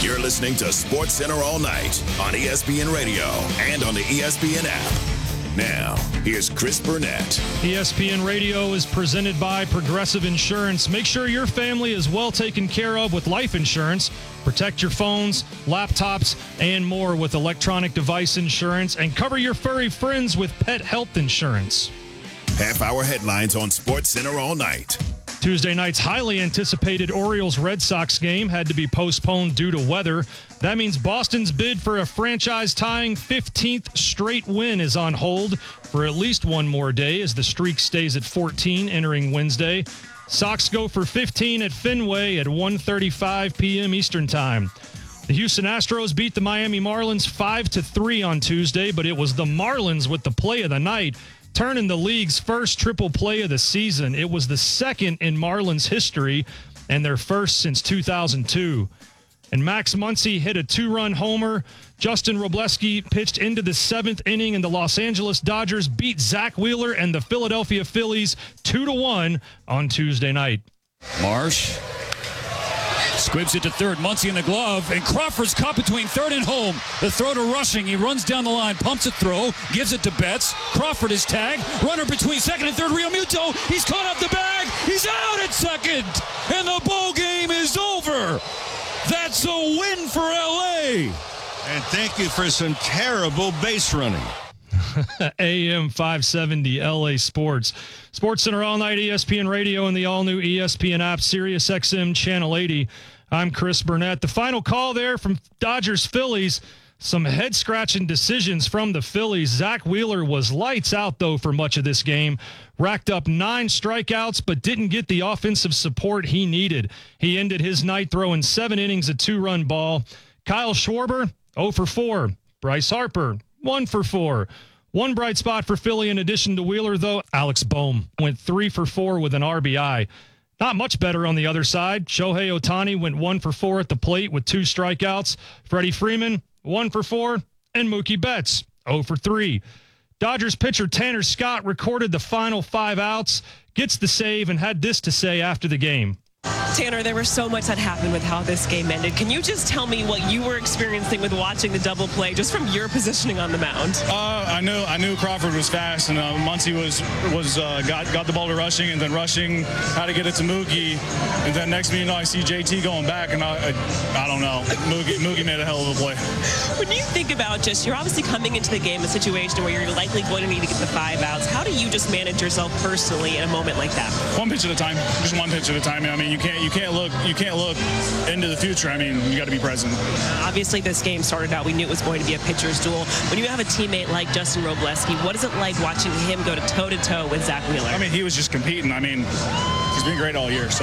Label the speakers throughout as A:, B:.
A: You're listening to Sports Center all night on ESPN Radio and on the ESPN app. Now, here's Chris Burnett.
B: ESPN Radio is presented by Progressive Insurance. Make sure your family is well taken care of with life insurance. Protect your phones, laptops, and more with electronic device insurance. And cover your furry friends with pet health insurance.
A: Half-hour headlines on Sports Center all night.
B: Tuesday night's highly anticipated Orioles-Red Sox game had to be postponed due to weather. That means Boston's bid for a franchise-tying 15th straight win is on hold for at least one more day as the streak stays at 14 entering Wednesday. Sox go for 15 at Fenway at 1:35 p.m. Eastern Time. The Houston Astros beat the Miami Marlins 5-3 on Tuesday, but it was the Marlins with the play of the night, turning the league's first triple play of the season. It was the second in Marlins history and their first since 2002. And Max Muncy hit a 2-run homer. Justin Robleski pitched into the 7th inning, and the Los Angeles Dodgers beat Zach Wheeler and the Philadelphia Phillies 2-1 on Tuesday night.
C: Marsh squibs it to third. Muncy in the glove, and Crawford's caught between third and home. The throw to Rushing. He runs down the line, pumps a throw, gives it to Betts. Crawford is tagged. Runner between second and third. Realmuto. He's caught up the bag. He's out at second, and the ball game is over. That's a win for L.A.
D: And thank you for some terrible base running.
B: AM 570 LA Sports. Sports Center all night, ESPN Radio, and the all-new ESPN app, Sirius XM Channel 80. I'm Chris Burnett. The final call there from Dodgers-Phillies. Some head-scratching decisions from the Phillies. Zach Wheeler was lights out, though, for much of this game. Racked up 9 strikeouts, but didn't get the offensive support he needed. He ended his night throwing 7 innings of 2-run ball. Kyle Schwarber, 0 for 4. Bryce Harper, 1 for 4. One bright spot for Philly in addition to Wheeler, though, Alex Bohm went 3 for 4 with an RBI. Not much better on the other side. Shohei Ohtani went 1 for 4 at the plate with 2 strikeouts. Freddie Freeman, 1 for 4. And Mookie Betts, 0 for 3. Dodgers pitcher Tanner Scott recorded the final 5 outs, gets the save, and had this to say after the game.
E: Tanner, there was so much that happened with how this game ended. Can you just tell me what you were experiencing with watching the double play, just from your positioning on the mound?
F: I knew Crawford was fast, and Muncy got the ball to Rushing, and then Rushing had to get it to Mookie, and then next thing you know, I see JT going back, and I don't know. Mookie made a hell of a play.
E: When you think about you're obviously coming into the game a situation where you're likely going to need to get the 5 outs. How do you just manage yourself personally in a moment like that?
F: One pitch at a time, just one pitch at a time. I mean, you can't look into the future. I mean, you got to be present.
E: Obviously, this game started out, we knew it was going to be a pitcher's duel. When you have a teammate like Justin Robleski, what is it like watching him go toe-to-toe with Zach Wheeler?
F: I mean, he was just competing. I mean, he's been great all year. So,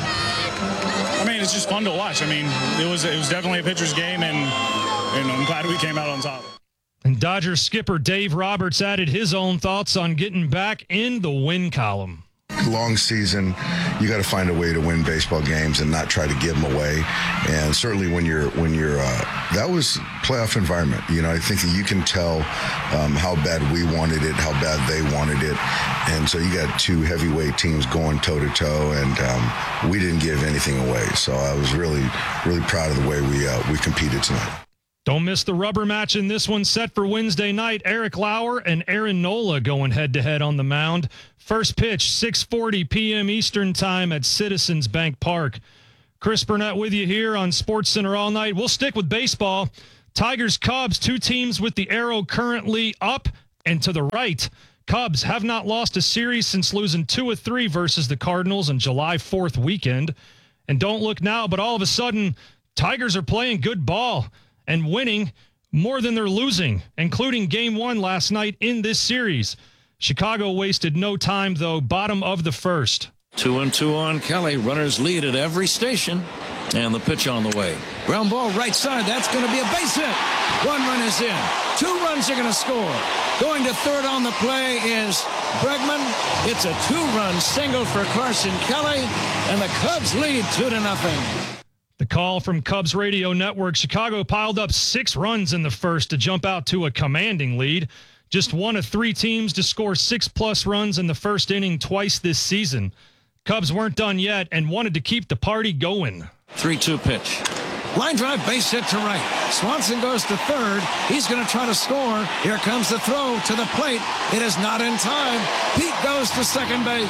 F: I mean, it's just fun to watch. I mean, it was definitely a pitcher's game, and I'm glad we came out on top.
B: And Dodgers skipper Dave Roberts added his own thoughts on getting back in the win column.
G: Long season, you got to find a way to win baseball games and not try to give them away. And certainly when you're that was playoff environment. You know, I think that you can tell how bad we wanted it, how bad they wanted it, and so you got 2 heavyweight teams going toe to toe, and we didn't give anything away. So I was really, really proud of the way we competed tonight.
B: Don't miss the rubber match in this one set for Wednesday night. Eric Lauer and Aaron Nola going head-to-head on the mound. First pitch, 6:40 p.m. Eastern Time at Citizens Bank Park. Chris Burnett with you here on Sports Center all night. We'll stick with baseball. Tigers-Cubs, 2 teams with the arrow currently up and to the right. Cubs have not lost a series since losing 2 of 3 versus the Cardinals on July 4th weekend. And don't look now, but all of a sudden, Tigers are playing good ball and winning more than they're losing, including Game 1 last night in this series. Chicago wasted no time, though, bottom of the first.
H: 2-2 on Kelly. Runners lead at every station. And the pitch on the way. Ground ball right side. That's going to be a base hit. 1 run is in. 2 runs are going to score. Going to third on the play is Bregman. It's a 2-run single for Carson Kelly. And the Cubs lead 2-0.
B: The call from Cubs Radio Network. Chicago piled up 6 runs in the first to jump out to a commanding lead. Just one of 3 teams to score 6+ runs in the first inning twice this season. Cubs weren't done yet and wanted to keep the party going.
H: 3-2 pitch. Line drive, base hit to right. Swanson goes to third. He's going to try to score. Here comes the throw to the plate. It is not in time. Pete goes to second base.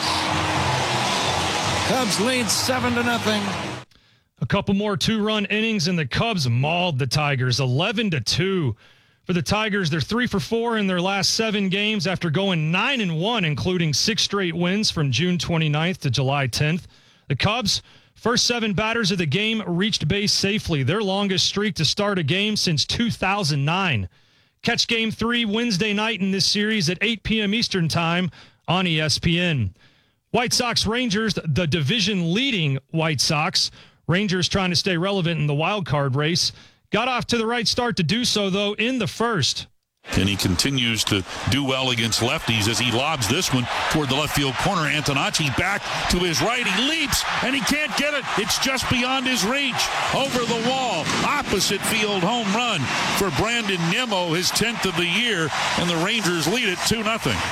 H: Cubs lead 7-0.
B: A couple more two-run innings, and the Cubs mauled the Tigers 11-2. For the Tigers, they're 3 for 4 in their last 7 games after going 9-1, including 6 straight wins from June 29th to July 10th. The Cubs, first 7 batters of the game, reached base safely, their longest streak to start a game since 2009. Catch Game 3 Wednesday night in this series at 8 p.m. Eastern Time on ESPN. White Sox-Rangers, the division-leading White Sox. Rangers trying to stay relevant in the wild card race. Got off to the right start to do so, though, in the first.
I: And he continues to do well against lefties as he lobs this one toward the left field corner. Antonacci back to his right. He leaps, and he can't get it. It's just beyond his reach. Over the wall. Opposite field home run for Brandon Nimmo, his 10th of the year, and the Rangers lead it 2-0.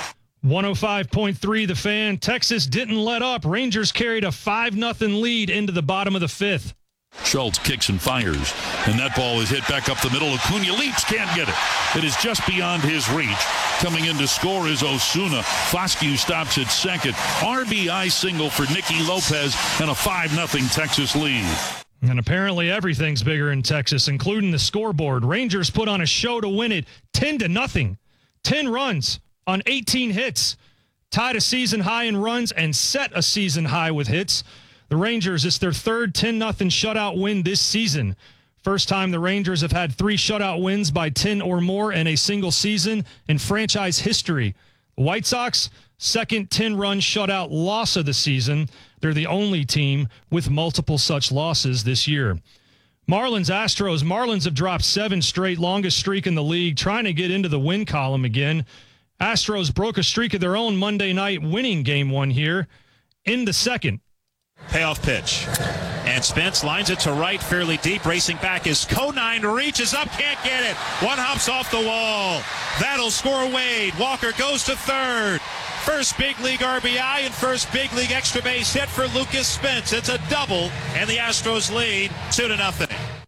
B: 105.3 The Fan. Texas didn't let up. Rangers carried a 5-0 lead into the bottom of the 5th.
I: Schultz kicks and fires, and that ball is hit back up the middle. Acuna leaps, can't get it. It is just beyond his reach. Coming in to score is Osuna. Foscue stops at second. RBI single for Nicky Lopez, and a 5-0 Texas lead.
B: And apparently everything's bigger in Texas, including the scoreboard. Rangers put on a show to win it 10-0. 10 runs on 18 hits. Tied a season high in runs and set a season high with hits. The Rangers, it's their third 10-0 shutout win this season. First time the Rangers have had 3 shutout wins by 10 or more in a single season in franchise history. The White Sox, second 10-run shutout loss of the season. They're the only team with multiple such losses this year. Marlins-Astros. Marlins have dropped 7 straight, longest streak in the league, trying to get into the win column again. Astros broke a streak of their own Monday night, winning Game 1 here in the second.
J: Payoff pitch. And Spence lines it to right fairly deep. Racing back is Conine. Reaches up. Can't get it. One hops off the wall. That'll score Wade. Walker goes to third. First big league RBI and first big league extra base hit for Lucas Spence. It's a double, and the Astros lead 2-0.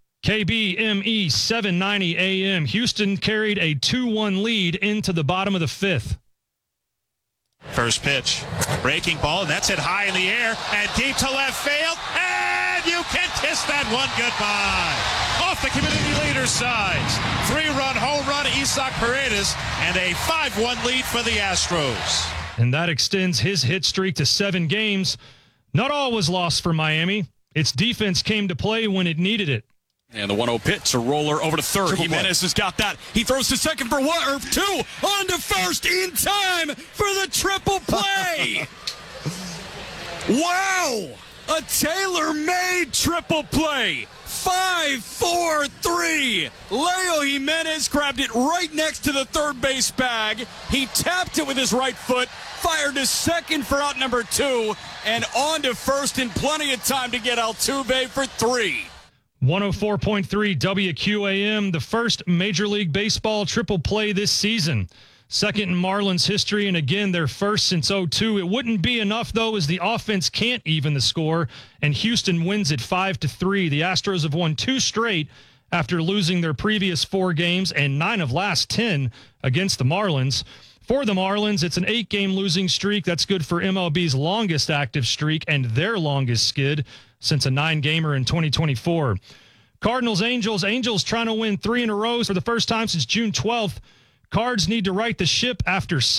B: KBME 790 AM. Houston carried a 2-1 lead into the bottom of the 5th.
J: First pitch, breaking ball, and that's hit high in the air and deep to left field, and you can kiss that one goodbye. Off the community leader's sides, 3-run home run, Isaac Paredes, and a 5-1 lead for the Astros.
B: And that extends his hit streak to 7 games. Not all was lost for Miami. Its defense came to play when it needed it.
C: And the 1-0 pitch, a roller over to third. Jimenez has got that. He throws to second for 2, on to first in time for the triple play. Wow! A tailor-made triple play. 5-4-3. Leo Jimenez grabbed it right next to the third base bag. He tapped it with his right foot, fired to second for out number 2, and on to first in plenty of time to get Altuve for 3.
B: 104.3 WQAM, the first Major League Baseball triple play this season. Second in Marlins history, and again, their first since 2002. It wouldn't be enough, though, as the offense can't even the score, and Houston wins it 5-3. The Astros have won 2 straight after losing their previous 4 games and 9 of last 10 against the Marlins. For the Marlins, it's an 8-game losing streak. That's good for MLB's longest active streak and their longest skid since a 9-gamer in 2024. Cardinals-Angels trying to win 3 in a row for the first time since June 12th. Cards need to right the ship after